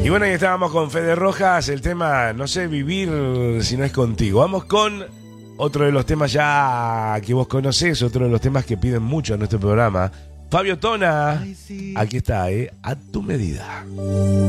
Y bueno, ahí estábamos con Fede Rojas, el tema, no sé vivir si no es contigo. Vamos con otro de los temas ya que vos conocés, otro de los temas que piden mucho en nuestro programa. Fabio Tona, aquí está, a tu medida.